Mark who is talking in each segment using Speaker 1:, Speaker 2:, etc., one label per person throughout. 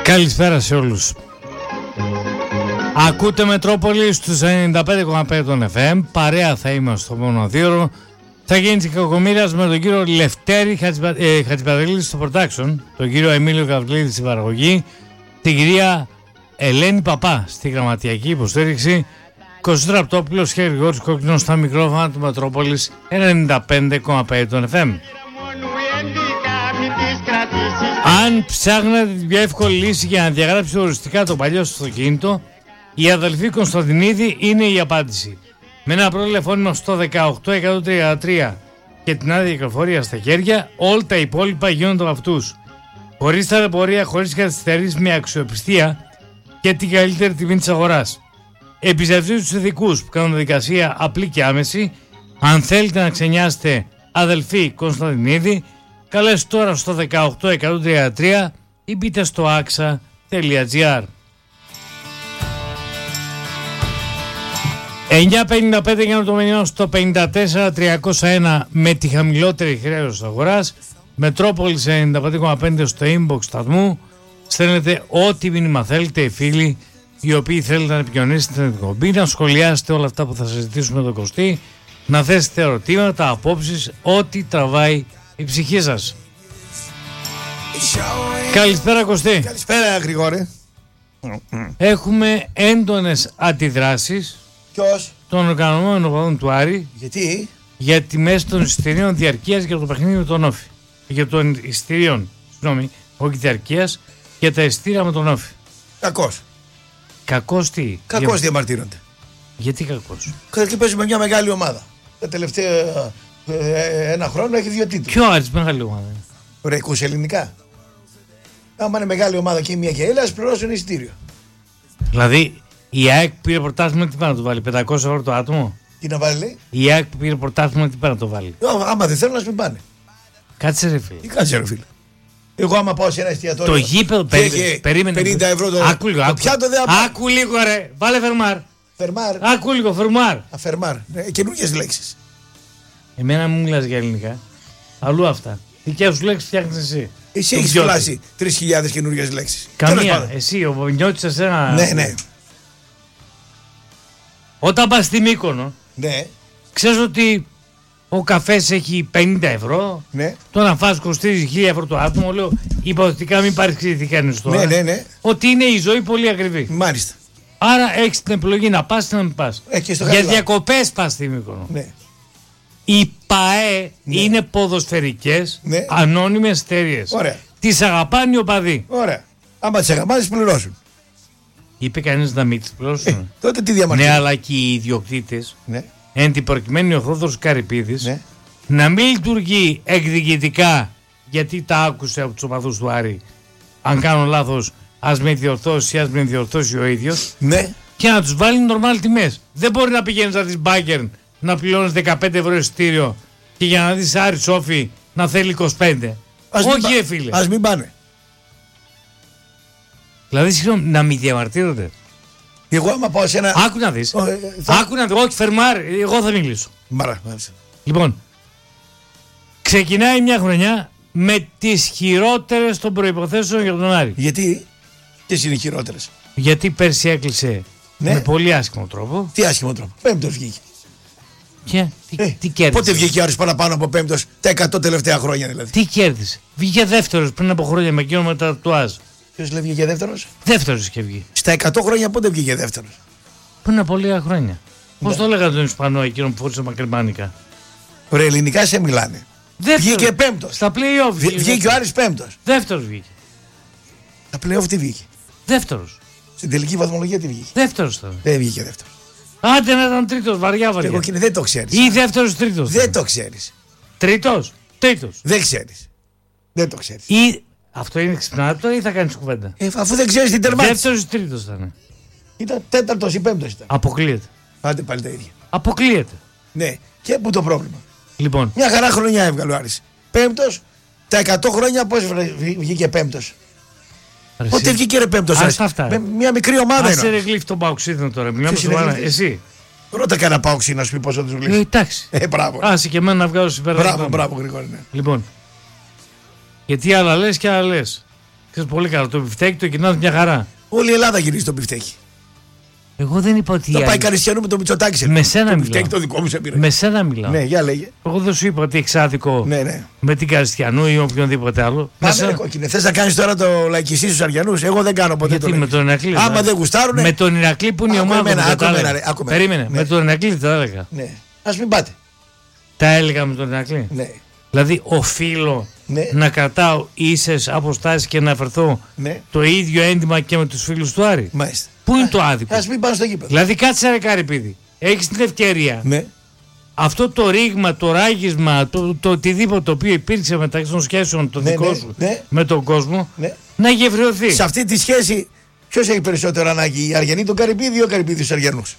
Speaker 1: Καλησπέρα σε όλους. Ακούτε Μετρόπολη στους 95,5 των FM. Παρέα θα είμαστε στο μόνο δίωρο. Θα γίνει της κακομοίρας με τον κύριο Λευτέρη Χατζηπαντελίδη στο production, τον κύριο Εμίλιο Καβλίδη στην παραγωγή, την κυρία Ελένη Παπά στη γραμματιακή υποστήριξη, Κωνσταντίνο Ραπτόπουλος και Γρηγόρης Κόκκινος στα μικρόφωνα του Μετρόπολης 95,5 των FM. Αν ψάχνετε την πιο εύκολη λύση για να διαγράψετε οριστικά το παλιό στο αυτοκίνητο, η αδελφή Κωνσταντινίδη είναι η απάντηση. Με ένα πρώτο τηλεφώνημα στο 18133 και την άδεια κυκλοφορία στα χέρια, όλα τα υπόλοιπα γίνονται από αυτούς. Χωρίς ταλαιπωρία, χωρίς καθυστερήσεις, με αξιοπιστία και την καλύτερη τιμή της αγοράς. Εμπιστευτείτε τους ειδικούς που κάνουν διαδικασία απλή και άμεση. Αν θέλετε να ξενιάσετε αδελφή Κωνσταντινίδη, καλέστε τώρα στο 18133 ή μπείτε στο axa.gr. 9.55 για το μηνιαίο στο 54.301 με τη χαμηλότερη χρέωση αγοράς. Μετρόπολης 95,5 στο inbox σταθμού. Στέλνετε ό,τι μήνυμα θέλετε, οι φίλοι οι οποίοι θέλετε να επικοινωνήσετε την εκπομπή, να σχολιάσετε όλα αυτά που θα συζητήσουμε τον Κωστή, να θέσετε ερωτήματα, απόψεις, ό,τι τραβάει η ψυχή σας. Καλησπέρα Κωστή.
Speaker 2: Καλησπέρα Γρηγόρη.
Speaker 1: Έχουμε έντονες αντιδράσεις.
Speaker 2: Ποιος?
Speaker 1: Των οργανωμένων οπαδών του Άρη.
Speaker 2: Γιατί?
Speaker 1: Για τιμές των εισιτηρίων διαρκείας για το παιχνίδι με τον Όφη. Για των εισιτηρίων, συγγνώμη, όχι διαρκείας, για τα εισιτήρια με τον Όφη.
Speaker 2: Κακός.
Speaker 1: Κακός τι?
Speaker 2: Κακός διαμαρτύρονται.
Speaker 1: Γιατί κακός?
Speaker 2: Καταρχήν παίζουμε μια μεγάλη ομάδα. Τα τελευταία ένα χρόνο έχει 2 τίτλους.
Speaker 1: Ποιο Άρης μεγάλη ομάδα?
Speaker 2: Ωραία, ακούς ελληνικά. Άμα είναι μεγάλη ομάδα και μία και έλα, ας πληρώσουν εισιτήριο.
Speaker 1: Δηλαδή η ΑΕΚ πήρε πρωτάθλημα, τι πάει να το βάλει? 500 ευρώ το άτομο?
Speaker 2: Τι να βάλει, λέει?
Speaker 1: Η ΑΕΚ πήρε πρωτάθλημα, τι πάει να το βάλει?
Speaker 2: Άμα δεν θέλουν, να μην πάνε.
Speaker 1: Κάτσε ρε φίλε.
Speaker 2: Τι κάτσε ρε φίλε. Εγώ άμα πάω σε ένα εστιατόριο.
Speaker 1: Το γήπεδο περίμενε.
Speaker 2: 50 ευρώ το.
Speaker 1: Άκου λίγο. Άκου λίγο ρε. Βάλε φερμάρ.
Speaker 2: Φερμάρ.
Speaker 1: Άκου λίγο φερμάρ.
Speaker 2: Φερμάρ. Καινούργιες λέξεις.
Speaker 1: Εμένα μου μιλάς για ελληνικά. Αλλού αυτά. Δικιά σου λέξεις φτιάχνεις εσύ.
Speaker 2: Εσύ έχεις φυλάσει 3.000 καινούργιες λέξεις.
Speaker 1: Καμία. Εσύ ο Νιώτης εσένα.
Speaker 2: Ναι.
Speaker 1: Όταν πας στη Μύκονο,
Speaker 2: ναι.
Speaker 1: Ξέρεις ότι ο καφές έχει 50 ευρώ.
Speaker 2: Ναι.
Speaker 1: Το να φας κοστίζει 1.000 ευρώ το άτομο. Λέω υποθετικά μην πάρεις κριτικές τώρα.
Speaker 2: Ναι.
Speaker 1: Ότι είναι η ζωή πολύ ακριβή.
Speaker 2: Μάλιστα.
Speaker 1: Άρα έχεις την επιλογή να πας ή να μην πας. Για διακοπές πας στη Μύκονο.
Speaker 2: Ναι.
Speaker 1: Οι ΠΑΕ είναι ποδοσφαιρικές, ανώνυμες εταιρείες. Τις αγαπάνε οι οπαδοί.
Speaker 2: Ωραία. Άμα τις αγαπάνε, τις πληρώσουν.
Speaker 1: Είπε κανείς να μην τις πληρώσουν?
Speaker 2: Τότε τι διαμαρτύρουν?
Speaker 1: Ναι, αλλά και οι ιδιοκτήτες, εν την προκειμένη ο Θόδωρος Καρυπίδης, να μην λειτουργεί εκδικητικά, γιατί τα άκουσε από τους οπαδούς του Άρη. Αν κάνω λάθος, ας με διορθώσει, ας με διορθώσει ο ίδιος.
Speaker 2: Ναι.
Speaker 1: Και να τους βάλει normal τιμές. Δεν μπορεί να πηγαίνεις να δεις Bayern να πληρώνεις 15 ευρώ εισιτήριο και για να δεις Άρη Σόφι να θέλει 25. Όχι ρε φίλε.
Speaker 2: Ας μην πάνε.
Speaker 1: Δηλαδή συγγνώμη, να μην διαμαρτύρονται.
Speaker 2: Εγώ άμα πάω σε ένα...
Speaker 1: Άκου να δεις. Άκου να δεις. Όχι φερμάρ, εγώ θα μιλήσω. Λοιπόν, ξεκινάει μια χρονιά με τις χειρότερες των προϋποθέσεων για τον Άρη.
Speaker 2: Γιατί? Ποιες είναι οι χειρότερες?
Speaker 1: Γιατί πέρσι έκλεισε με πολύ άσχημο τρόπο.
Speaker 2: Τι άσχημο τρόπο? Πέμπτος βγήκε.
Speaker 1: Και τι κέρδισε?
Speaker 2: Πότε βγήκε ο Άρης παραπάνω από πέμπτος? Τα 100 τελευταία χρόνια δηλαδή.
Speaker 1: Τι κέρδισε? Βγήκε δεύτερος πριν από χρόνια με εκείνο μετά του Άζ.
Speaker 2: Ποιος λέει βγήκε δεύτερος?
Speaker 1: Δεύτερος είχε βγει.
Speaker 2: Στα 100 χρόνια πότε βγήκε δεύτερος?
Speaker 1: Πριν από λίγα χρόνια. Πώς το έλεγα τον Ισπανό εκείνο που φορούσε μακριμάνικα?
Speaker 2: Ωραία, ελληνικά σε μιλάνε.
Speaker 1: Δεύτερος.
Speaker 2: Βγήκε πέμπτος.
Speaker 1: Στα play-off
Speaker 2: βγήκε ο Άρης πέμπτος.
Speaker 1: Δεύτερος βγήκε.
Speaker 2: Στα play-off τι βγήκε?
Speaker 1: Δεύτερος.
Speaker 2: Στην τελική βαθμολογία τι βγήκε?
Speaker 1: Δεύτερος ήταν.
Speaker 2: Δεν βγήκε δεύτερος.
Speaker 1: Άντε να ήταν τρίτος, βαριά.
Speaker 2: Εγώ και δεν το ξέρεις.
Speaker 1: Ή δεύτερος τρίτος.
Speaker 2: Δεν το ξέρεις.
Speaker 1: Τρίτος.
Speaker 2: Δεν ξέρεις. Δεν το ξέρεις.
Speaker 1: Ή αυτό είναι ξυπνάτο ή θα κάνεις κουβέντα?
Speaker 2: Αφού δεν ξέρεις την τερμάτιση.
Speaker 1: Δεύτερος ή τρίτος ήταν?
Speaker 2: Ήταν τέταρτος ή πέμπτος ήταν.
Speaker 1: Αποκλείεται.
Speaker 2: Άντε πάλι τα ίδια.
Speaker 1: Αποκλείεται.
Speaker 2: Ναι. Και πού το πρόβλημα?
Speaker 1: Λοιπόν.
Speaker 2: Μια χαρά χρονιά έβγαλε ο Άρης. Πέμπτος, τα 100 χρόνια πώς βγήκε πέμπτος? Πότε βγήκε ρε πέμπτος? Με μια μικρή ομάδα είναι.
Speaker 1: Άσε ρε γλύφει τον Παοξίδινο τώρα. Μιλάμε σοβαρά. Εσύ.
Speaker 2: Ρώτα κανένα Παοξί να σου πει πόσο τους γλύφει.
Speaker 1: Εντάξει.
Speaker 2: Μπράβο.
Speaker 1: Άσε και εμένα να βγάζω συμπέρασμα.
Speaker 2: Μπράβο Γρηγόρη. Ναι.
Speaker 1: Λοιπόν. Γιατί άλλα λες και άλλα λες. Ξέρεις πολύ καλά, το μπιφτέκι το κοινό μια χαρά.
Speaker 2: Όλη η Ελλάδα γυρίζει το μπιφτέκι.
Speaker 1: Εγώ δεν είπα ότι.
Speaker 2: Θα πάει Καριστιανού με το Μητσοτάκη.
Speaker 1: Με σένα μιλάω.
Speaker 2: Μπιφτέκι το δικό μου σε πήρε.
Speaker 1: Με σένα μιλάω.
Speaker 2: Ναι, για λέγε.
Speaker 1: Εγώ δεν σου είπα ότι έχει άδικο
Speaker 2: ναι.
Speaker 1: με την Καριστιανού ή οποιονδήποτε άλλο.
Speaker 2: Πάμε κόκκινε. Θες να κάνεις τώρα το λαϊκιστή στους Αριανούς? Εγώ δεν κάνω ποτέ.
Speaker 1: Γιατί με τον Ηρακλή.
Speaker 2: Άμα δεν γουστάρουνε.
Speaker 1: Με τον Ηρακλή που είναι η ομάδα. Περίμενε. Με τον Ηρακλή τα έλεγα.
Speaker 2: Ναι. Ας μην πάτε.
Speaker 1: Τα έλεγα με τον Ηρακλή.
Speaker 2: Ναι.
Speaker 1: Δηλαδή οφείλω να κρατάω ίσες αποστάσεις και να φερθώ το ίδιο έντυμα και με τους φίλους του Άρη.
Speaker 2: Μάλιστα.
Speaker 1: Πού είναι το άδικο?
Speaker 2: Ας μην πάνε στο γήπεδο.
Speaker 1: Δηλαδή κάτσε ρε Καρυπίδη. Έχεις την ευκαιρία.
Speaker 2: Ναι.
Speaker 1: Αυτό το ρήγμα, το ράγισμα, το οτιδήποτε το οποίο υπήρξε μεταξύ των σχέσεων το δικό σου με τον κόσμο να γευρεωθεί.
Speaker 2: Σε αυτή τη σχέση ποιος έχει περισσότερο ανάγκη, οι Αριανοί τον Καρυπίδη ή ο Καρυπίδης τους Αριανούς?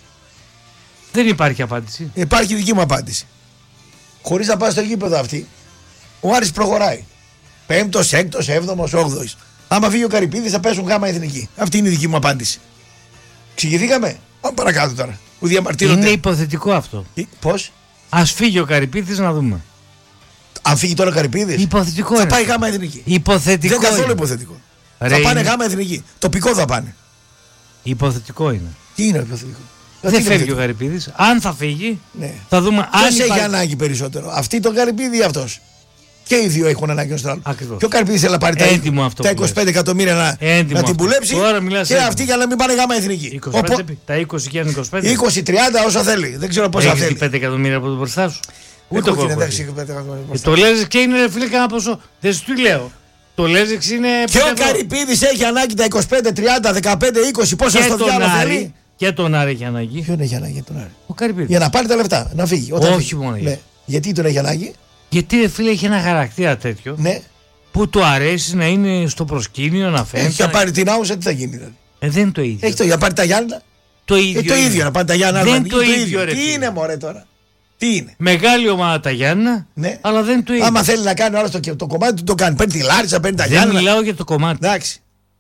Speaker 1: Δεν υπάρχει απάντηση.
Speaker 2: Υπάρχει δική μου απάντηση. Χωρίς να πάει στο γήπεδο αυτή, ο Άρης προχωράει. 5ος, 6ος, 7ος, 8ος. Άμα φύγει ο Καρυπίδης θα πέσουν γάμα εθνική. Αυτή είναι η δική μου απάντηση. Εξηγηθήκαμε? Πάμε παρακάτω τώρα. Που διαμαρτύρονται.
Speaker 1: Είναι υποθετικό αυτό.
Speaker 2: Πώς?
Speaker 1: Ας φύγει ο Καρυπίδης να δούμε.
Speaker 2: Αν φύγει τώρα ο Καρυπίδης,
Speaker 1: υποθετικό
Speaker 2: θα
Speaker 1: είναι.
Speaker 2: πάει γάμα εθνική.
Speaker 1: Υποθετικό.
Speaker 2: Δεν καθόλου υποθετικό.
Speaker 1: Ρε,
Speaker 2: θα πάνε
Speaker 1: είναι...
Speaker 2: γάμα εθνική. Τοπικό θα πάνε.
Speaker 1: Υποθετικό είναι.
Speaker 2: Τι είναι υποθετικό?
Speaker 1: Δεν φεύγει ο Καρυπίδης. Αν θα φύγει, θα δούμε αν.
Speaker 2: Ποιος έχει ανάγκη περισσότερο, αυτή τον Καρυπίδη ή αυτός? Και οι δύο έχουν ανάγκη στον άλλο. Και ο Καρυπίδης θέλει να πάρει τα 25 εκατομμύρια να την πουλέψει. Και αυτή για να μην πάνε γάμα εθνική.
Speaker 1: Τα 20 και 25.
Speaker 2: 20-30 όσα θέλει. Δεν ξέρω πόσα θέλει.
Speaker 1: 5 εκατομμύρια από το μπροστά σου. Ούτε εγώ. Το λες και είναι φίλε κανένα ποσό. Δεν σου το λέω. Το Λέζεξ είναι.
Speaker 2: Και ο Καρυπίδης έχει ανάγκη τα 25, 30, 15, 20. Πόσα στο διάλογο θέλει.
Speaker 1: Και τον Άρη έχει ανάγκη.
Speaker 2: Ποιον έχει ανάγκη τον Άρη?
Speaker 1: Ο Καρυπίδης.
Speaker 2: Για να πάρει τα λεφτά, να φύγει.
Speaker 1: Όχι μόνο.
Speaker 2: Γιατί τον έχει ανάγκη?
Speaker 1: Γιατί φίλε έχει ένα χαρακτήρα τέτοιο. Που του αρέσει να είναι στο προσκήνιο, να φαίνεται.
Speaker 2: Έχει να πάρει την Άουσα, τι θα γίνει δηλαδή?
Speaker 1: Δεν είναι το ίδιο.
Speaker 2: Έχει για να πάρει τα Γιάννα.
Speaker 1: Το ίδιο.
Speaker 2: Το ίδιο να πάρει τα Γιάννα.
Speaker 1: Δεν είναι το ίδιο.
Speaker 2: Τι είναι μωρέ τώρα? Τι είναι?
Speaker 1: Μεγάλη ομάδα τα Γιάννα, αλλά δεν είναι το ίδιο.
Speaker 2: Άμα θέλει να κάνει άλλο το κομμάτι του, το κάνει. Παίρνει τη Λάρισα, παίρνει τα Γιάννα.
Speaker 1: Δεν μιλάω για το κομμάτι.
Speaker 2: Εντάξει.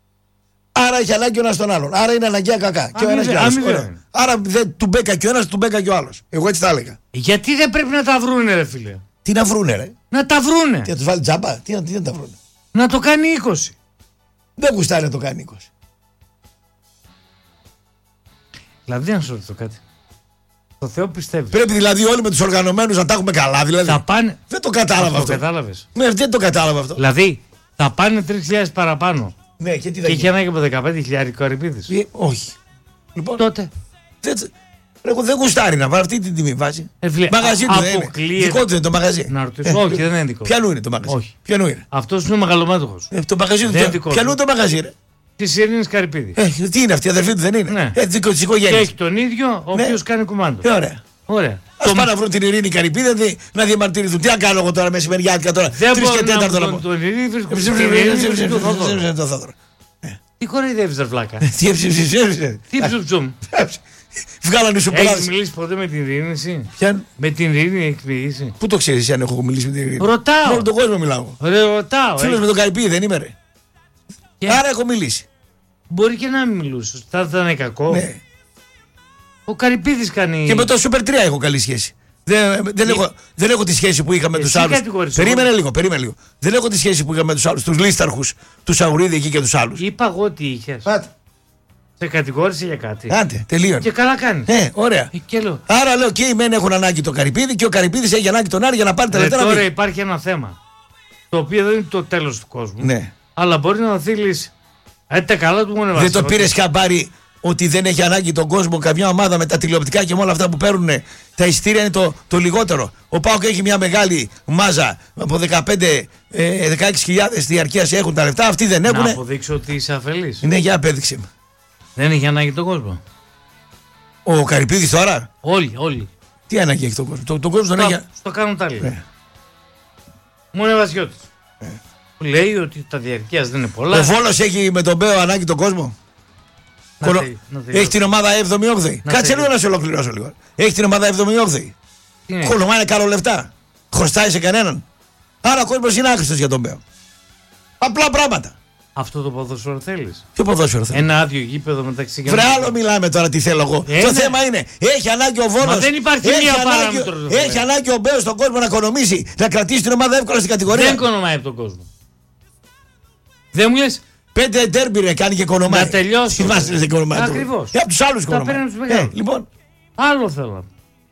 Speaker 2: Άρα έχει ανάγκη ο ένας τον άλλον. Άρα είναι αναγκαία κακά. Και ο ένας και ο άλλος. Άρα δεν του μπέκα και ο ένας, του μπέκα και ο άλλος. Εγώ έτσι τα έλεγα.
Speaker 1: Γιατί δεν πρέπει να τα βρούνε, ρε φίλε?
Speaker 2: Τι να βρούνε, ρε?
Speaker 1: Να τα βρούνε.
Speaker 2: Τι να τους βάλει τζάμπα, τι να τα βρούνε?
Speaker 1: Να το κάνει 20.
Speaker 2: Δεν γουστάρει να το κάνει 20.
Speaker 1: Δηλαδή, να σου ρωτήσω κάτι. Το Θεό πιστεύει.
Speaker 2: Πρέπει δηλαδή όλοι με τους οργανωμένους να τα έχουμε καλά, δηλαδή.
Speaker 1: Θα πάνε...
Speaker 2: Δεν το κατάλαβα αυτό.
Speaker 1: Το κατάλαβες.
Speaker 2: Δεν το κατάλαβα αυτό.
Speaker 1: Δηλαδή, θα πάνε 3.000 παραπάνω.
Speaker 2: Ναι, και τι θα
Speaker 1: γίνει? Και έχει ανάγκη από 15.000 Καρυπίδης.
Speaker 2: Όχι. Λοιπόν,
Speaker 1: τότε.
Speaker 2: Εγώ δεν γουστάρει να βάλει αυτή την τιμή βάση. Μαγαζί του δεν είναι. Δικό του είναι το μαγαζί.
Speaker 1: Να ρωτήσω. Όχι, δεν είναι δικό.
Speaker 2: Ποιανού είναι το μαγαζί?
Speaker 1: Όχι.
Speaker 2: Ποιανού είναι?
Speaker 1: Αυτός είναι ο μεγαλομέτωχος.
Speaker 2: Το μαγαζί του. Ποιανού είναι το μαγαζί, ρε?
Speaker 1: Της Ειρήνης Καρυπίδη.
Speaker 2: Τι είναι αυτή, η αδερφή του δεν είναι? Της οικογένειας.
Speaker 1: Και έχει τον ίδιο, ο οποίος κάνει κουμάντο.
Speaker 2: Ωραία. Ας πάνε να βρουν την Ειρήνη Καρυπίδη να διαμαρτυρηθούν. Τι να κάνω εγώ τώρα μεσημεριάτικα τώρα? 3 και 4 να πω.
Speaker 1: Τον Ειρήνη βρίσκουν
Speaker 2: τον Θόδωρο.
Speaker 1: Τι κοροϊδεύεις ρε βλάκα?
Speaker 2: Τι ψηφίσαι?
Speaker 1: Τι ψουψουμ?
Speaker 2: Βγάλανε σου πολλά.
Speaker 1: Έχεις μιλήσει ποτέ με την Ειρήνη εσύ?
Speaker 2: Ποιαν?
Speaker 1: Με την Ειρήνη έχεις μιλήσει?
Speaker 2: Πού το ξέρεις αν έχω μιλήσει με την Ειρήνη?
Speaker 1: Ρωτάω.
Speaker 2: Με όλο τον κόσμο μιλάω.
Speaker 1: Ρωτάω.
Speaker 2: Φίλος με τον Καρυπίδη δεν είμαι, ρε? Άρα έχω μιλήσει.
Speaker 1: Μπορεί και να μην μιλούσες. Θα ήταν κακό. Ο Καρυπίδης κάνει.
Speaker 2: Και με το Super 3 έχω καλή σχέση. Δεν έχω τη σχέση που είχα με τους άλλους. Περίμενε λίγο. Δεν έχω τη σχέση που είχα με τους άλλους. Τους λίσταρχους, τους Σαουρίδη εκεί και τους άλλους.
Speaker 1: Είπα εγώ ότι είχες. Σε κατηγόρησε για κάτι.
Speaker 2: Άντε, τελείωνε.
Speaker 1: Και καλά κάνει.
Speaker 2: Ωραία. Άρα λέω και οι μεν έχουν ανάγκη τον Καρυπίδη και ο Καρυπίδης έχει ανάγκη τον Άρη για να πάρει τα λεφτά.
Speaker 1: Τώρα υπάρχει ένα θέμα. Το οποίο δεν είναι το τέλος του κόσμου.
Speaker 2: Ναι.
Speaker 1: Αλλά μπορεί να δοθεί λύση. Τα καλά του μόνο.
Speaker 2: Δεν το πήρες χαμπάρι ότι δεν έχει ανάγκη τον κόσμο καμιά ομάδα με τα τηλεοπτικά και με όλα αυτά που παίρνουν τα εισιτήρια είναι το λιγότερο. Ο ΠΑΟΚ έχει μια μεγάλη μάζα από 15-16 χιλιάδες διαρκείας έχουν τα λεφτά. Αυτοί δεν έχουν.
Speaker 1: Να αποδείξω ότι είσαι αφελής.
Speaker 2: Ναι, για απέδειξε.
Speaker 1: Δεν έχει ανάγκη τον κόσμο.
Speaker 2: Ο Καρυπίδης τώρα.
Speaker 1: Όλοι.
Speaker 2: Τι ανάγκη έχει τον κόσμο? Τον κόσμο τον έχει.
Speaker 1: Στο κάνουν τα λίγα. Μου είναι Βασιώτης. Που λέει ότι τα διαρκείας δεν είναι πολλά.
Speaker 2: Ο Βόλος έχει με τον Μπέο ανάγκη τον κόσμο. Έχει την ομάδα 7η-8η. Κάτσε λίγο να σε ολοκληρώσω λίγο. Έχει την ομάδα 7η-8η. Κολομάει καλό λεφτά. Χρωστάει σε κανέναν. Άρα ο κόσμος είναι άχρηστος για τον Μπέο. Απλά πράγματα.
Speaker 1: Αυτό το ποδόσφαιρο θέλεις?
Speaker 2: Ποιο ποδόσφαιρο θέλεις?
Speaker 1: Ένα άδειο γήπεδο μεταξύ.
Speaker 2: Βρε άλλο μιλάμε τώρα τι θέλω εγώ. Το θέμα είναι, έχει ανάγκη ο Βόλος.
Speaker 1: Μα δεν υπάρχει μία παράμετρο.
Speaker 2: Έχει ανάγκη ο Μπέος στον κόσμο να οικονομήσει, να κρατήσει την ομάδα εύκολα στην κατηγορία.
Speaker 1: Δεν οικονομάει από τον κόσμο. Δεν μου λες,
Speaker 2: 5 ντέρμπι κάνει και Κονομάη.
Speaker 1: Να τελειώσει.
Speaker 2: Θυμάστε την Κονομάη.
Speaker 1: Ακριβώς.
Speaker 2: Από τους άλλους Κονομάη. Λοιπόν.
Speaker 1: Άλλο θέλαμε.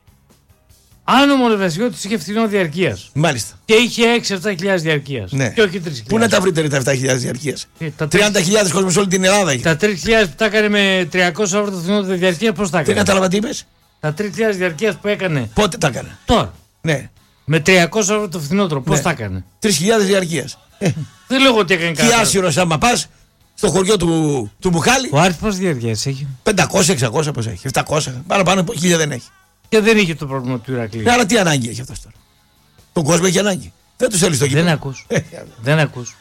Speaker 1: Αν ο Μονοβεσιώτης είχε φθηνό διαρκείας.
Speaker 2: Μάλιστα.
Speaker 1: Και είχε 6-7 διαρκείας.
Speaker 2: Ναι.
Speaker 1: Και όχι 3.000.
Speaker 2: Πού να τα βρείτε τα 7.000 διαρκείας.
Speaker 1: 30.000
Speaker 2: κόσμος όλη την Ελλάδα είχε.
Speaker 1: Τα 3.000 που τα έκανε με 300 ευρώ το φθηνό διαρκεία, πώς τα έκανε.
Speaker 2: Δεν κατάλαβα τι είπες.
Speaker 1: Τα 3.000 διαρκείας που έκανε.
Speaker 2: Πότε τα έκανε.
Speaker 1: Τώρα.
Speaker 2: Ναι.
Speaker 1: Με 300 ευρώ το φθηνότερο, πώς τα έκανε.
Speaker 2: 3.000 διαρκείας.
Speaker 1: Δεν λέω ότι έκανε κάτι.
Speaker 2: Και άσυρος άμα πας στο χωριό του Μπουχάλη.
Speaker 1: Ο Άρης πόσες διαρκείας έχει.
Speaker 2: 500-600 πώς έχει. 700. Παραπάνω από 1.000 δεν έχει.
Speaker 1: Και δεν είχε το πρόβλημα του Ηρακλείου.
Speaker 2: Άρα τι ανάγκη έχει αυτός τώρα. Τον κόσμο έχει ανάγκη. Δεν του θέλει στο γήπεδο.
Speaker 1: Δεν ακούς. Δεν ακούς.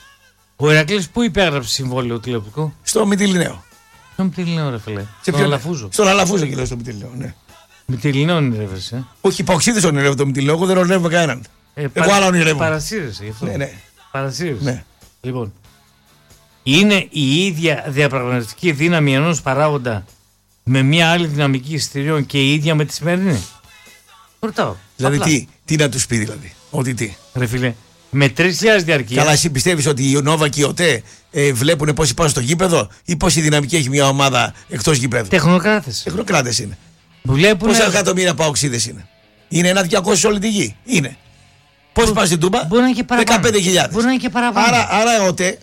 Speaker 1: Ο Ηρακλής πού υπέγραψε συμβόλαιο τηλεοπτικό.
Speaker 2: Στο Μυτιληναίο.
Speaker 1: Στο Μυτιληναίο, ρε φίλε. Στον Αλαφούζο.
Speaker 2: Στον Αλαφούζο και λέω στο Μυτιληναίο, ναι.
Speaker 1: Μυτιληναίο ονειρεύεσαι.
Speaker 2: Όχι, υποξίδες ονειρεύω το Μυτιληναίο, εγώ δεν ονειρεύω κανέναν. Εγώ άλλα ονειρεύω.
Speaker 1: Παρασύρεσαι γι' αυτό.
Speaker 2: Ναι.
Speaker 1: Παρασύρεσαι.
Speaker 2: Ναι.
Speaker 1: Λοιπόν, είναι η ίδια διαπραγματευτική δύναμη ενός παράγοντα με μια άλλη δυναμική εισιτηρίων και η ίδια με τη σημερινή. Ρωτάω.
Speaker 2: Δηλαδή τι να τους πει δηλαδή. Ότι τι.
Speaker 1: Ρε φίλε, με 3.000 διαρκεία.
Speaker 2: Καλά, εσύ πιστεύεις ότι η Νόβα και η ΟΤΕ βλέπουν πώς υπάρχουν στο γήπεδο ή πόση δυναμική έχει μια ομάδα εκτός γήπεδου.
Speaker 1: Τεχνοκράτες.
Speaker 2: Τεχνοκράτες είναι.
Speaker 1: Βλέπουνε...
Speaker 2: Πόσα εκατομμύρια παοξίδες είναι. Είναι 1.200 σε όλη τη γη. Είναι. Πώς πας στην Τούμπα.
Speaker 1: Μπορεί να είναι και παραπάνω.
Speaker 2: 15.000.
Speaker 1: Μπορεί να είναι και παραπάνω.
Speaker 2: Άρα ΟΤΕ.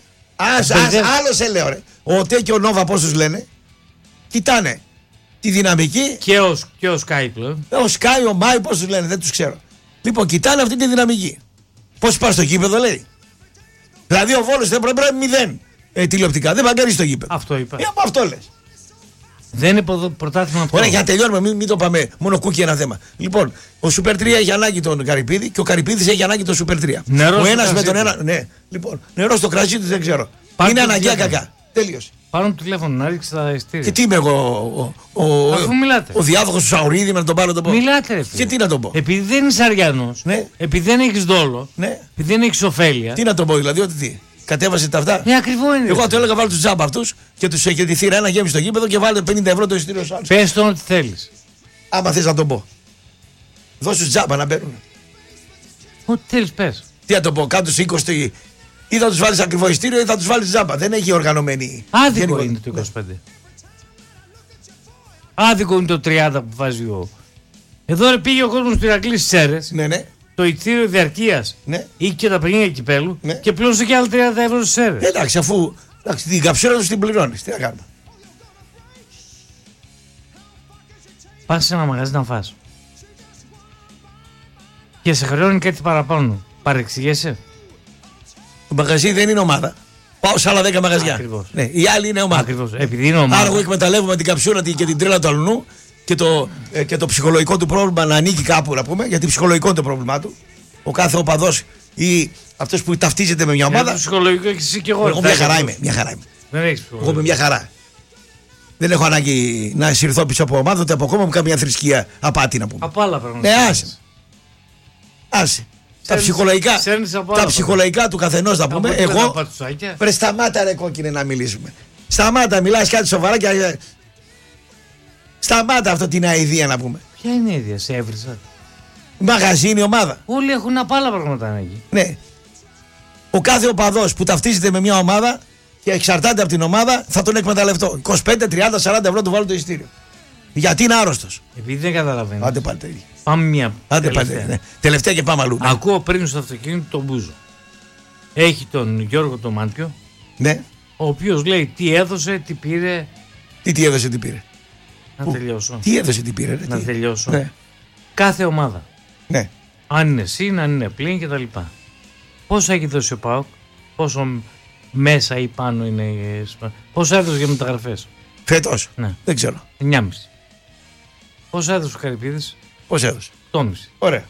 Speaker 2: Άλλο σε λέω ρε. Ο ΟΤΕ και ο Νόβα πώς τους λένε. Κοιτάνε τη δυναμική.
Speaker 1: Και ο Sky πλέον.
Speaker 2: Ο Sky, ο Μάι, πώς τους λένε, δεν τους ξέρω. Λοιπόν, κοιτάνε αυτή τη δυναμική. Πώς πας στο γήπεδο, λέει. Δηλαδή ο Βόλος δεν πρέπει 0 τηλεοπτικά. Δεν παγκαρίζει στο γήπεδο.
Speaker 1: Αυτό είπα.
Speaker 2: Από αυτό λες.
Speaker 1: Δεν είναι πρωτάθλημα αυτό.
Speaker 2: Ωραία, για να τελειώνουμε, μην το πάμε μόνο κούκι ένα θέμα. Λοιπόν, ο Σούπερ 3 έχει ανάγκη τον Καρυπίδη και ο Καρυπίδης έχει ανάγκη τον Σούπερ 3.
Speaker 1: Νερό
Speaker 2: ο ένας με τον ένα. Ναι, λοιπόν, νερό στο κρασί του δεν ξέρω. Είναι αναγκαία κακά. Τέλειωσε.
Speaker 1: Πάρω το τηλέφωνο να ρίξει τα ειστήρια.
Speaker 2: Και τι είμαι εγώ,
Speaker 1: αφού μιλάτε.
Speaker 2: Ο διάδοχος του Σαουρίδη, να τον πάρω τον πω.
Speaker 1: Μιλάτε, ρε φίλε.
Speaker 2: Και τι να τον πω.
Speaker 1: Επειδή δεν είσαι αριανός,
Speaker 2: ναι.
Speaker 1: επειδή δεν έχεις δόλο,
Speaker 2: ναι.
Speaker 1: επειδή δεν έχεις ωφέλεια.
Speaker 2: Τι να τον πω, δηλαδή, ότι τι. Κατέβασε τα αυτά.
Speaker 1: Ακριβό είναι.
Speaker 2: Εγώ του έλεγα βάλω του τζάμπα αυτού και του έχει τη θύρα ένα γέμι στο γήπεδο και βάλετε 50 ευρώ το εισιτήριο σου.
Speaker 1: Πες τον ό,τι θέλεις.
Speaker 2: Άμα θες να τον πω. Δώσ' τους τζάμπα να μπαίνουν.
Speaker 1: Ό,τι θέλεις πες.
Speaker 2: Τι να τον πω, κάτω στους 20 ή θα τους βάλεις ακριβό εισιτήριο ή θα τους βάλεις τζάμπα. Δεν έχει οργανωμένη.
Speaker 1: Άδικο είναι το 25. Άδικο είναι το 30 που βάζει ο. Εδώ ρε πήγε ο κόσμος του Ηρακλή στις Σέρρες.
Speaker 2: Ναι.
Speaker 1: Το εισιτήριο διαρκείας ή και τα παιχνίδια κυπέλου και πλήρωσε και άλλα 30 ευρώ στις Σέρρες.
Speaker 2: Εντάξει, αφού την καψούρα του την πληρώνεις. Τι να κάνουμε.
Speaker 1: Πας σε ένα μαγαζί να φας και σε χρεώνει κάτι παραπάνω. Παρεξηγέσαι.
Speaker 2: Το μαγαζί δεν είναι ομάδα. Πάω σε άλλα 10 μαγαζιά.
Speaker 1: Ακριβώς.
Speaker 2: Ναι, η άλλη είναι ομάδα.
Speaker 1: Ακριβώς. Επειδή είναι ομάδα.
Speaker 2: Άρα εγώ εκμεταλλεύομαι την καψούρα και την τρέλα του αλουνού και το ψυχολογικό του πρόβλημα να ανήκει κάπου, να πούμε, γιατί ψυχολογικό είναι το πρόβλημά του. Ο κάθε οπαδός ή αυτός που ταυτίζεται με μια ομάδα.
Speaker 1: Ψυχολογικό και εσύ και εγώ.
Speaker 2: Εγώ μια χαρά είμαι.
Speaker 1: Δεν έχεις ψυχολογικό.
Speaker 2: Εγώ είμαι μια χαρά. Δεν έχω ανάγκη να συρθώ πίσω από ομάδα ούτε από κόμμα μου καμία θρησκεία απάτη να πούμε.
Speaker 1: Από άλλα πράγματα.
Speaker 2: Ναι, άσε. Τα ψυχολογικά του καθενός να πούμε. Εγώ. Πρε σταμάτα ρε κόκκινε να μιλήσουμε. Σταμάτα, μιλάς κάτι σοβαρά και. Σταμάτα αυτό την αηδία να πούμε.
Speaker 1: Ποια είναι η αηδία, σε έβρισα.
Speaker 2: Μαγαζί είναι η ομάδα.
Speaker 1: Όλοι έχουν από άλλα πράγματα ανάγκη.
Speaker 2: Ναι. Ο κάθε οπαδός που ταυτίζεται με μια ομάδα και εξαρτάται από την ομάδα θα τον εκμεταλλευτώ. 25, 30, 40 ευρώ του βάλω το εισιτήριο. Γιατί είναι άρρωστος.
Speaker 1: Επειδή δεν καταλαβαίνω.
Speaker 2: Άντε πάλι τέτοια.
Speaker 1: Πάμε μια
Speaker 2: τελευταία. Ναι. Τελευταία και πάμε αλλού. Ναι.
Speaker 1: Ακούω πριν στο αυτοκίνητο τον Μπούζο. Έχει τον Γιώργο τον Μάντιο.
Speaker 2: Ναι.
Speaker 1: Ο οποίος λέει τι έδωσε, τι πήρε.
Speaker 2: Τι έδωσε, τι πήρε.
Speaker 1: Να τελειώσω.
Speaker 2: Τι έδωσε, τι πήρε.
Speaker 1: Να τελειώσω.
Speaker 2: Ναι.
Speaker 1: Κάθε ομάδα.
Speaker 2: Ναι.
Speaker 1: Αν είναι συν, αν είναι πλήν κτλ. Πόσο έχει δώσει ο ΠΑΟΚ, πόσο μέσα ή πάνω είναι. Πόσο έδωσε για μεταγραφές.
Speaker 2: Φέτος.
Speaker 1: Ναι.
Speaker 2: Δεν ξέρω.
Speaker 1: 9,5. Πόσο έδωσε ο Καρυπίδης.
Speaker 2: Πώς έδωσε.
Speaker 1: 8,5.
Speaker 2: Ωραία.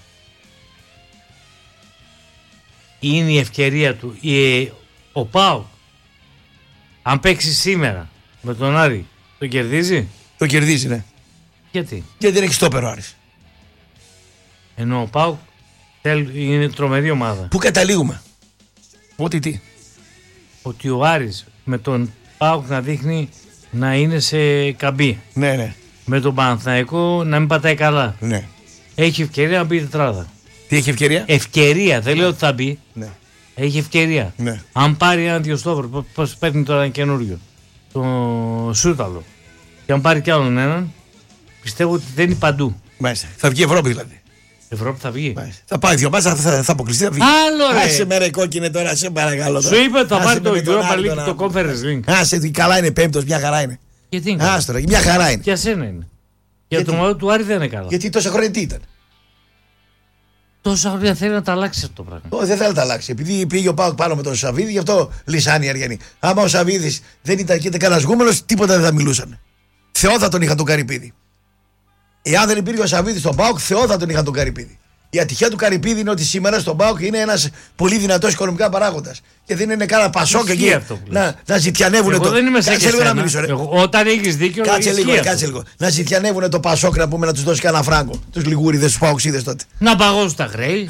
Speaker 1: Είναι η ευκαιρία του. Ο ΠΑΟΚ, αν παίξει σήμερα με τον Άρη, το κερδίζει.
Speaker 2: Το κερδίζει, ναι.
Speaker 1: Γιατί.
Speaker 2: Γιατί δεν έχει στόπερο Άρης.
Speaker 1: Ενώ ο ΠΑΟΚ είναι τρομερή ομάδα.
Speaker 2: Πού καταλήγουμε. Ότι τι.
Speaker 1: Ότι ο Άρης με τον ΠΑΟΚ να δείχνει να είναι σε καμπή.
Speaker 2: Ναι, ναι.
Speaker 1: Με τον Παναθηναϊκό να μην πατάει καλά.
Speaker 2: Ναι.
Speaker 1: Έχει ευκαιρία να μπει τετράδα.
Speaker 2: Τι έχει ευκαιρία.
Speaker 1: Ευκαιρία, δεν λέω ότι θα μπει.
Speaker 2: Ναι.
Speaker 1: Έχει ευκαιρία.
Speaker 2: Ναι.
Speaker 1: Αν πάρει ένα Διοστόβρο, πώς παίρνει τώρα ένα καινούριο, το Σούταλο, και αν πάρει κι άλλον έναν, πιστεύω ότι δεν είναι παντού.
Speaker 2: Μάλιστα. Θα βγει η Ευρώπη δηλαδή.
Speaker 1: Ευρώπη θα βγει.
Speaker 2: Μάλιστα. Θα πάει 2 μάτσα, θα αποκλειστεί. Θα βγει.
Speaker 1: Άλλο ρε.
Speaker 2: Άσε με ρε κόκκινε τώρα, σε παρακαλώ.
Speaker 1: Σου είπε ότι θα πάρει το Europa League και το Conference League.
Speaker 2: Άσε, καλά είναι πέμπτος, μια χαρά είναι.
Speaker 1: Γιατί είναι.
Speaker 2: Άστορα, μια χαρά είναι.
Speaker 1: Για σένα είναι. Για το μυαλό του Άρη δεν είναι καλά.
Speaker 2: Γιατί τόσα χρόνια τι ήταν.
Speaker 1: Τόσα χρόνια θέλει να τα αλλάξει αυτό το πράγμα.
Speaker 2: Όχι, δεν θέλει να τα αλλάξει. Επειδή πήγε ο Πάοκ πάνω με τον Σαββίδη, γι' αυτό λυσάνει οι Αριανοί. Άμα ο Σαββίδης δεν ήταν και κανένα γούμενος, τίποτα δεν θα μιλούσαν. Θεό θα τον είχαν τον Καρυπίδη. Εάν δεν υπήρχε ο Σαββίδης στον Πάοκ, Θεό θα τον είχαν τον Καρυπίδη. Η ατυχία του Καρυπίδη είναι ότι σήμερα στον ΠΑΟΚ είναι ένας πολύ δυνατός οικονομικά παράγοντας. Και δεν είναι κανένα Πασόκ εκεί να ζητιανεύουν το.
Speaker 1: Δεν είμαι σε λίγο να μιλήσω. Όταν έχεις δίκιο,
Speaker 2: κάτσε λίγο. Να ζητιανεύουν το Πασόκ να πούμε να τους δώσει κανένα φράγκο. Τους λιγούριδες, τους Παοξίδες τότε.
Speaker 1: Να παγώσουν τα χρέη.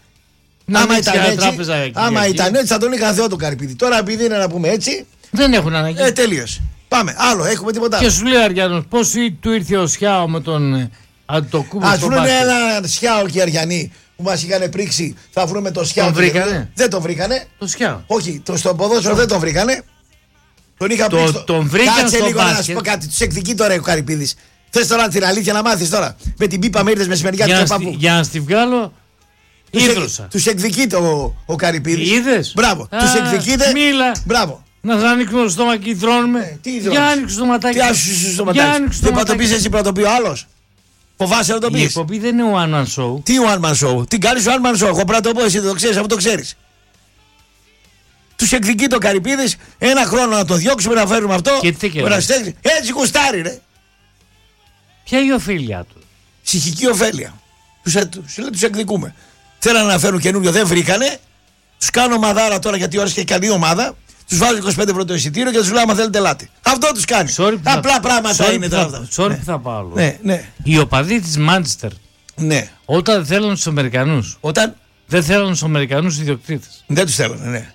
Speaker 2: Άμα ήταν έτσι θα τον είχαν Θεό τον Καρυπίδη. Τώρα επειδή είναι να πούμε έτσι.
Speaker 1: Δεν έχουν ανάγκη.
Speaker 2: Τελείωσε. Πάμε. Άλλο, έχουμε τίποτα.
Speaker 1: Και σου λέει ο Αριανός, πώς του ήρθε ο Σιάο με τον.
Speaker 2: Ας βρουν ένα Σιάο και οι Αριανοί που μας είχαν πρίξει. Θα βρούμε το Σιάο.
Speaker 1: Τον βρήκανε.
Speaker 2: Δεν τον βρήκανε.
Speaker 1: Το Σιάο.
Speaker 2: Όχι, στο ποδόσφαιρο δεν τον βρήκανε. Τον είχα πρίξει.
Speaker 1: Τον βρήκανε.
Speaker 2: Κάτσε λίγο να σου πω κάτι. Τους εκδικεί τώρα ο Καρυπίδης. Θες τώρα την αλήθεια να μάθεις τώρα. Με την πίπα με ήρθες μεσημεριά του παππού.
Speaker 1: Για να στη βγάλω.
Speaker 2: Τους εκδικείται ο Καρυπίδης.
Speaker 1: Είδες.
Speaker 2: Μπράβο. Τους εκδικείται.
Speaker 1: Μίλα.
Speaker 2: Μπράβο.
Speaker 1: Να σα ανοίξουμε το στόμα και θρώνουμε.
Speaker 2: Για
Speaker 1: άνοιξε το ματάκι.
Speaker 2: Τι άσου στο ματάκι. Δεν θα το πεις εσύ, πρέπει να το πει ο άλλος. Φοβάσαι να το πεις.
Speaker 1: Η εκπομπή δεν είναι one man show.
Speaker 2: Τι one man show. Τι κάνεις one man show. Εγώ πρέπει να το πω, εσύ δεν το ξέρεις, αυτό το ξέρεις. Τους εκδικεί το Καρυπίδης, ένα χρόνο να το διώξουμε, να φέρουμε αυτό.
Speaker 1: Και τι
Speaker 2: έτσι κουστάρει, ρε.
Speaker 1: Ποια είναι η ωφέλεια του.
Speaker 2: Ψυχική ωφέλεια. Τους εκδικούμε. Θέλανε να φέρουν καινούριο, δεν βρήκανε. Τους κάνω μαδάρα τώρα γιατί ώρα και καλή ομάδα. Τους βάζω 25 ευρώ το εισιτήριο και τους λέω: άμα θέλετε, ελάτε. Αυτό τους κάνει. Απλά πράγματα είναι τώρα αυτά.
Speaker 1: Sorry που θα πάω.
Speaker 2: Ναι.
Speaker 1: Οι οπαδοί της Μάντσεστερ.
Speaker 2: Ναι.
Speaker 1: Όταν θέλουν τους Αμερικανούς. Δεν θέλουν τους Αμερικανούς ιδιοκτήτες.
Speaker 2: Δεν τους θέλουν, ναι.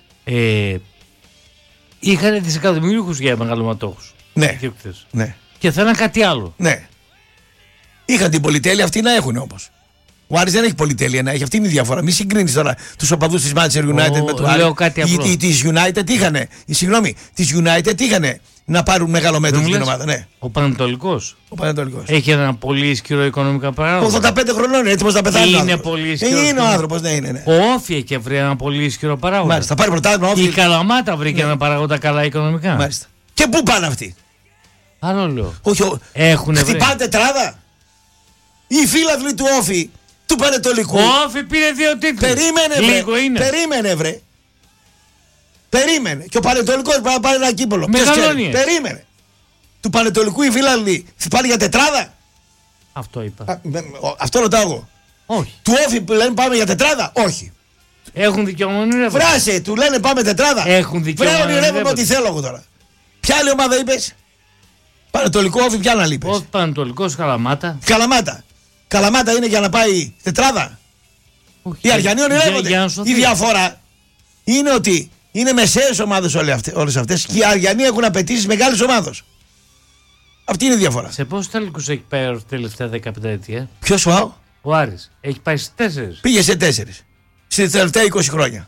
Speaker 1: Είχαν δισεκατομμύριους για μεγαλωματόχους.
Speaker 2: Ναι.
Speaker 1: Ιδιοκτήτες.
Speaker 2: Ναι.
Speaker 1: Και θέλαν κάτι άλλο.
Speaker 2: Ναι. Είχαν την πολυτέλεια αυτοί να έχουν όμως. Ο Άρης δεν έχει πολυτέλεια να έχει, αυτή είναι η διαφορά. Μη συγκρίνεις τώρα τους οπαδούς της Manchester United με του Άρη. Ή της United είχανε. Συγγνώμη, της United είχανε να πάρουν μεγάλο μέτρο στην ομάδα. Ναι.
Speaker 1: Ο Πανετολικός.
Speaker 2: Πανετολικός.
Speaker 1: Έχει ένα πολύ ισχυρό οικονομικά παράγοντα.
Speaker 2: 85 χρονών είναι έτοιμος να πεθάνει.
Speaker 1: Είναι πολύ ισχυρό.
Speaker 2: Είναι ο άνθρωπος, ναι, είναι.
Speaker 1: Ο Όφη έχει βρει ένα πολύ ισχυρό παράγοντα.
Speaker 2: Μάλιστα, θα πάρει πρωτάθλημα Όφη.
Speaker 1: Η Καλαμάτα βρήκε ένα παράγοντα καλά οικονομικά.
Speaker 2: Μάλιστα. Και πού πάνε αυτοί.
Speaker 1: Άλλο λέω.
Speaker 2: Έχουν βρει. Χτυπάνε τετράδα. Οι φίλαθλοι του Όφη. Του Πανετολικού.
Speaker 1: Ο Όφη πήρε 2 τίτλους.
Speaker 2: Περίμενε βρε. Περίμενε. Και ο Πανετολικός πάει να πάρει ένα κύπολο. Περίμενε. Του Πανετολικού οι φίλαθλοι θα πάνε για τετράδα.
Speaker 1: Αυτό είπα.
Speaker 2: Αυτό ρωτάω εγώ.
Speaker 1: Όχι.
Speaker 2: Του Όφη που λένε πάμε για τετράδα. Όχι.
Speaker 1: Έχουν δικαιωμονή.
Speaker 2: Φράσε, του λένε πάμε τετράδα.
Speaker 1: Έχουν δικαιωμονή.
Speaker 2: Βρε ονειρεύομαι ό,τι θέλω εγώ τώρα. Ποια άλλη ομάδα είπες. Πανετολικό Όφη, ποια να λείπεις.
Speaker 1: Ο Πανετολικός Καλαμάτα.
Speaker 2: Καλαμάτα είναι για να πάει τετράδα.
Speaker 1: Όχι.
Speaker 2: Οι Αριανοί ονειρεύονται. Η διαφορά είναι ότι είναι μεσαίες ομάδες όλες αυτές και οι Αριανοί έχουν απαιτήσεις μεγάλης ομάδος. Αυτή είναι η διαφορά.
Speaker 1: Σε πόσους τελικούς έχει πάει τα τελευταία 15 ετία.
Speaker 2: Ποιος
Speaker 1: ο Άρης. Έχει πάει σε 4.
Speaker 2: Πήγε σε 4. Στις τελευταία 20 χρόνια.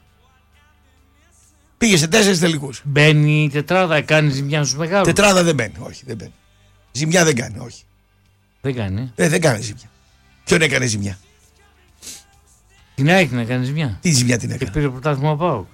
Speaker 2: Πήγε σε 4 τελικούς.
Speaker 1: Μπαίνει η τετράδα, κάνει ζημιά στους μεγάλους.
Speaker 2: Τετράδα δεν μπαίνει. Όχι, δεν μπαίνει. Ζημιά δεν κάνει, όχι.
Speaker 1: Δεν κάνει.
Speaker 2: Δεν κάνει ζημιά. Ποιον έκανε ζημιά.
Speaker 1: Την ΑΕΚ να κάνει ζημιά.
Speaker 2: Τι ζημιά την έκανε.
Speaker 1: Και πήρε πρωτάθλημα ΠΑΟΚ.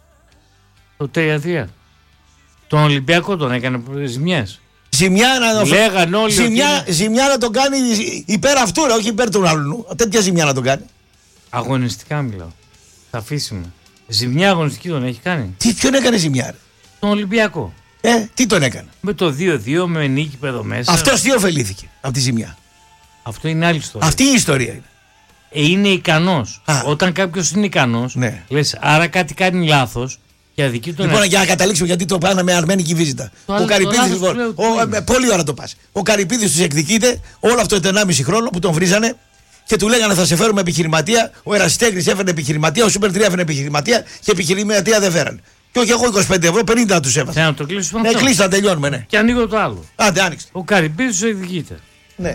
Speaker 1: Το 3-3. Τον Ολυμπιακό τον έκανε ζημιές.
Speaker 2: Ζημιά να το
Speaker 1: λέγαν όλοι.
Speaker 2: Ζημιά να τον κάνει υπέρ αυτού, όχι υπέρ του άλλου. Τέτοια ζημιά να τον κάνει.
Speaker 1: Αγωνιστικά μιλάω. Θα αφήσουμε. Ζημιά αγωνιστική τον έχει κάνει.
Speaker 2: Ποιον έκανε ζημιά, ρε.
Speaker 1: Τον Ολυμπιακό.
Speaker 2: Τι τον έκανε.
Speaker 1: Με το 2-2 με νίκη εδώ μέσα.
Speaker 2: Αυτός τι ωφελήθηκε από τη ζημιά.
Speaker 1: Αυτό είναι άλλη ιστορία.
Speaker 2: Αυτή η ιστορία είναι.
Speaker 1: Είναι ικανός. Όταν κάποιος είναι ικανός,
Speaker 2: ναι.
Speaker 1: Λες άρα κάτι κάνει λάθος και αδικεί τον.
Speaker 2: Λοιπόν, για να καταλήξουμε γιατί το πάνε με αρμένικη βίζιτα. Ο Καρυπίδης, λοιπόν, πολύ ώρα το πας. Ο Καρυπίδης τους εκδικείται όλο αυτό το 1,5 χρόνο που τον βρίζανε και του λέγανε θα σε φέρουμε επιχειρηματία. Ο Ερασιτέχνης έφερε επιχειρηματία, ο Σούπερ 3 έφερε επιχειρηματία και επιχειρηματία δεν φέραν. Και όχι εγώ 25 ευρώ, 50 να τους έβαζα.
Speaker 1: Να το κλείσουμε.
Speaker 2: Ναι, κλείσουμε, να τελειώνουμε, ναι.
Speaker 1: Και ανοίγω το άλλο.
Speaker 2: Άντε, άνοιξε.
Speaker 1: Ο Καρυπίδης τους εκδικείται.
Speaker 2: Ναι.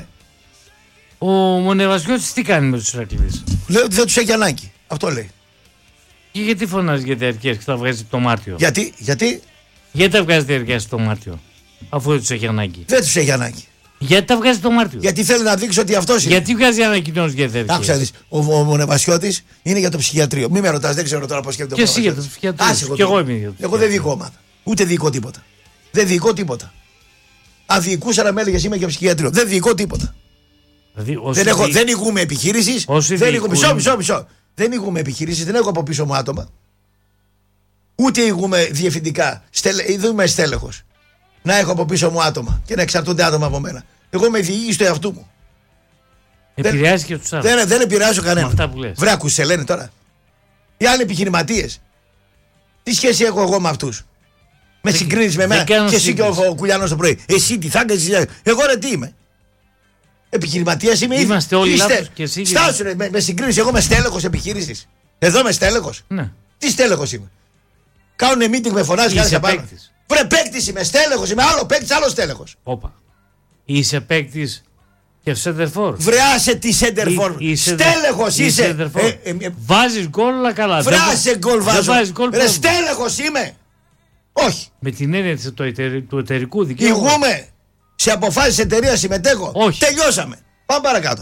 Speaker 1: Ο Μονεβασιώτης τι κάνει με τους Ηρακλήδες.
Speaker 2: Λέει ότι δεν τους έχει ανάγκη. Αυτό λέει.
Speaker 1: Και γιατί φωνάζει για διαρκές και τα βγάζει το Μάρτιο?
Speaker 2: Γιατί
Speaker 1: τα βγάζει διαρκές το Μάρτιο, αφού δεν τους έχει ανάγκη?
Speaker 2: Δεν τους έχει ανάγκη.
Speaker 1: Γιατί τα βγάζει το Μάρτιο?
Speaker 2: Γιατί θέλει να δείξει ότι αυτός είναι.
Speaker 1: Γιατί βγάζει ανακοινώσεις για διαρκές?
Speaker 2: Άκουσα να δεις, ο Νεβασιώτης είναι για το ψυχιατρίο. Μην με ρωτάς, δεν ξέρω τώρα πώς σκέφτεται.
Speaker 1: Και εσύ για το ψυχιατρίο. Και εγώ είμαι για το ψυχιατρίο.
Speaker 2: Εγώ δεν διοικώ ομάδα. Ούτε διοικώ τίποτα. Δεν διοικώ τίποτα. Αν διοικούσα να με έλεγες είμαι για ψυχιατρίο. Δεν διοικώ τίποτα.
Speaker 1: Δηλαδή,
Speaker 2: δεν ηγούμε επιχείρησης. Μισό. Δεν ηγούμε επιχείρησης, δεν έχω από πίσω μου άτομα. Ούτε ηγούμε διευθυντικά. Είμαι στέλεχος. Να έχω από πίσω μου άτομα και να εξαρτούνται άτομα από μένα. Εγώ είμαι διοίκηση του εαυτού μου.
Speaker 1: Επηρεάζει και τους άλλους.
Speaker 2: Δεν επηρεάζω κανέναν.
Speaker 1: Αυτά που λες.
Speaker 2: Βρε, ακούσε, λένε τώρα. Οι άλλοι επιχειρηματίες. Τι σχέση έχω εγώ με αυτούς? Με συγκρίνεις με μένα και εσύ και ο Κουλιανός το πρωί. Εσύ τι θα κάνεις? Εγώ ρε τι είμαι? Επιχειρηματίας είμαι.
Speaker 1: Είμαστε όλοι λάθος και εσύ.
Speaker 2: Στάσου ρε, με συγκρίνεις. Εγώ είμαι στέλεχος επιχείρησης. Εδώ είμαι στέλεχος.
Speaker 1: Ναι.
Speaker 2: Τι στέλεχος είμαι? Κάνουνε meeting με φωνάζει κάτι σε πάνω. Βρε, παίκτης είμαι, στέλεχος είμαι. Άλλο παίκτης, άλλο στέλεχος.
Speaker 1: Όπα. Είσαι παίκτης και σέντερφορ.
Speaker 2: Βρε, άσε τη σέντερφορ. Στέλεχος είσαι.
Speaker 1: Βάζεις γκολ, αλλά καλά.
Speaker 2: Βράσε γκολ βάζω. Ρε, στέλεχος είμαι. Όχι.
Speaker 1: Με την έννοια του εταιρικού δικαίου.
Speaker 2: Ηγούμε. Σε αποφάσεις εταιρείας συμμετέχω.
Speaker 1: Όχι.
Speaker 2: Τελειώσαμε. Πάμε παρακάτω.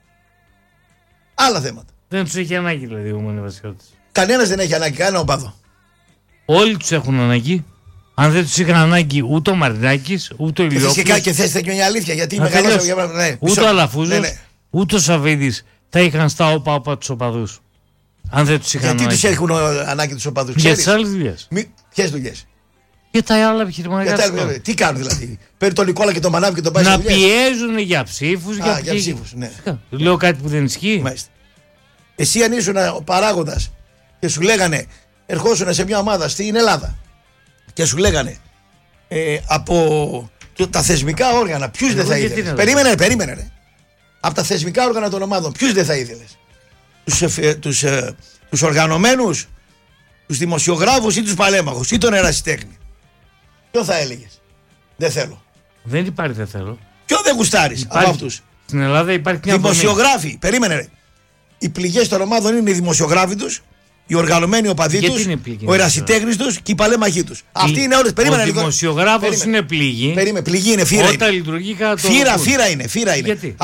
Speaker 2: Άλλα θέματα.
Speaker 1: Δεν τους έχει ανάγκη δηλαδή ο Νεβασιώτης.
Speaker 2: Κανένας δεν έχει ανάγκη, κανένα οπαδό.
Speaker 1: Όλοι τους έχουν ανάγκη. Αν δεν τους είχαν ανάγκη ούτε ο Μαρινάκης, ούτε ο Ηλιόπουλος.
Speaker 2: Φυσικά και θες και μια αλήθεια. Γιατί μεγαλώσαμε.
Speaker 1: Ούτε ο Αλαφούζος, ούτε ο Σαββίδης θα είχαν στα όπα τους οπαδούς. Αν δεν τους είχαν
Speaker 2: γιατί
Speaker 1: ανάγκη.
Speaker 2: Γιατί τους έχουν ανάγκη τους οπαδούς?
Speaker 1: Για τις άλλες δουλειές.
Speaker 2: Ποιες δουλειές?
Speaker 1: Και τα άλλα επιχειρηματικά.
Speaker 2: Τι κάνουν δηλαδή? Παίρνει τον Νικόλα και τον Μανάβη και τον πάει
Speaker 1: να πιέζουν για ψήφους.
Speaker 2: Για ψήφους, ναι.
Speaker 1: Λέω κάτι που δεν ισχύει.
Speaker 2: Μάλιστα. Εσύ αν ήσουν ο παράγοντας και σου λέγανε, ερχόσουν σε μια ομάδα στην Ελλάδα και σου λέγανε από τα θεσμικά όργανα, ποιους δεν θα ήθελες? Περίμενε ρε. Από τα θεσμικά όργανα των ομάδων, ποιους δεν θα ήθελες? Τους οργανωμένους, τους δημοσιογράφους ή τους παλέμαχους ή τον ερασιτέχνη? Ποιο θα έλεγες? Δεν θέλω.
Speaker 1: Δεν υπάρχει δεν θέλω.
Speaker 2: Ποιο δεν γουστάρεις από αυτούς?
Speaker 1: Στην Ελλάδα υπάρχει μια
Speaker 2: δημοσιογράφοι. Περίμενε ρε. Οι πληγές των ομάδων είναι οι δημοσιογράφοι τους, οι οργανωμένοι οπαδοί τους, ο ερασιτέχνης τους και οι παλέμαχοί τους. Αυτοί είναι όλες. Περίμενε λίγο.
Speaker 1: Ο δημοσιογράφος είναι πληγή.
Speaker 2: Πληγή είναι, φύρα.
Speaker 1: Όταν λειτουργεί κατά το.
Speaker 2: Φύρα είναι.
Speaker 1: Γιατί?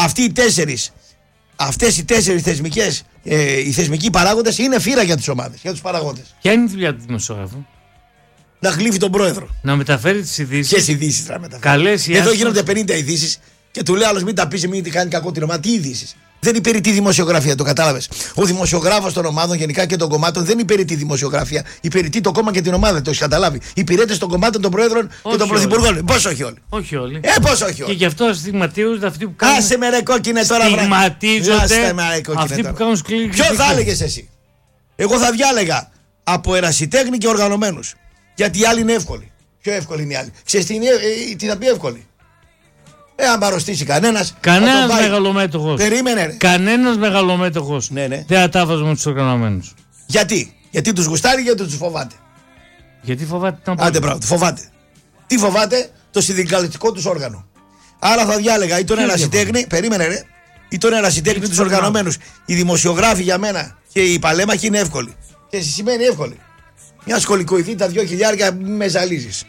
Speaker 2: Αυτές οι τέσσερις θεσμικές, οι θεσμικοί παράγοντες είναι φύρα για τις ομάδες, για τους παραγόντες.
Speaker 1: Ποια είναι η δουλειά του δημοσιογράφου?
Speaker 2: Να γλύφει τον πρόεδρο.
Speaker 1: Να μεταφέρει τις ειδήσεις.
Speaker 2: Ποιες ειδήσεις θα μεταφέρει? Εδώ γίνονται 50 ειδήσεις και του λέει άλλος μην τα πεις, μην τη κάνει κακό την ομάδα. Τι ειδήσεις? Δεν υπηρετεί δημοσιογραφία, το κατάλαβες? Ο δημοσιογράφος των ομάδων γενικά και των κομμάτων δεν υπηρετεί δημοσιογραφία. Υπηρετεί το κόμμα και την ομάδα, το έχεις καταλάβει? Υπηρέτες των κομμάτων, των πρόεδρων και των πρωθυπουργών. Πώς όχι όλοι?
Speaker 1: Όχι όλοι.
Speaker 2: Πώς όχι όλοι?
Speaker 1: Και γι' αυτό στιγματίζονται αυτοί που κάνουν.
Speaker 2: Άσε με ρε κόκκινε τώρα.
Speaker 1: Στιγματίζονται αυτοί που κάνουν σκληρή.
Speaker 2: Ποιο θα έλεγες εσύ? Εγώ θα διάλεγα από ερασιτέχνη και οργανωμένους. Γιατί οι άλλοι είναι εύκολοι. Πιο εύκολοι είναι οι άλλοι. Ξέρεις τι θα πει εύκολη? Αν παροστήσει κανένας.
Speaker 1: Κανένας μεγαλομέτωχος.
Speaker 2: Περίμενε ρε.
Speaker 1: Κανένας μεγαλομέτωχος.
Speaker 2: Ναι.
Speaker 1: Δεν θα τα βάζω με τους οργανωμένους.
Speaker 2: Γιατί τους γουστάρει, γιατί τους φοβάται?
Speaker 1: Γιατί φοβάται να
Speaker 2: Άντε πράγμα, φοβάται. Τι φοβάται? Το συνδικαλιστικό τους όργανο. Άρα θα διάλεγα ή τον ερασιτέχνη. Περίμενε ρε. Ή τον ερασιτέχνη τους οργανωμένους. Οι δημοσιογράφοι για μένα και οι παλέμαχοι είναι εύκολοι. Και σημαίνει εύκολη. Μια σχολικοειδή τα 2.000 με ζαλίζεις.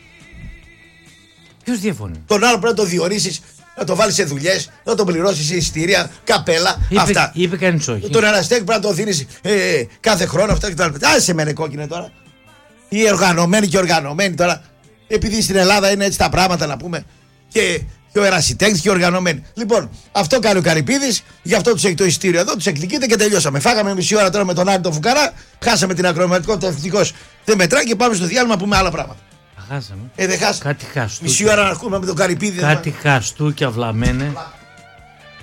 Speaker 1: Ποιος διαφωνεί?
Speaker 2: Τον άλλο πρέπει να το διορίσεις, να το βάλεις σε δουλειές, να τον πληρώσεις σε εισιτήρια, καπέλα. Αυτά.
Speaker 1: Είπε κανείς όχι.
Speaker 2: Τον ερασιτέχνη πρέπει να το δίνεις κάθε χρόνο. Αυτά κτλ. Άσε με κόκκινε τώρα. Οι οργανωμένοι και οργανωμένοι τώρα. Επειδή στην Ελλάδα είναι έτσι τα πράγματα να πούμε. Και ο ερασιτέχνης και οργανωμένοι. Λοιπόν, αυτό κάνει ο Καρυπίδης, γι' αυτό τους έχει το εισιτήριο εδώ, τους εκδικείται και τελειώσαμε. Φάγαμε μισή ώρα τώρα με τον Άρη τον Φουκαρά, χάσαμε την ακροματικότητα, ευτυχώς δεν μετράει και πάμε στο διάλειμμα να πούμε άλλα πράγματα.
Speaker 1: Χάσαμε.
Speaker 2: Δεν χάσαμε.
Speaker 1: Κάτι χαστούκια.
Speaker 2: Μισή ώρα να ακούμε με τον Καρυπίδη.
Speaker 1: Κάτι χαστούκια βλαμμένε.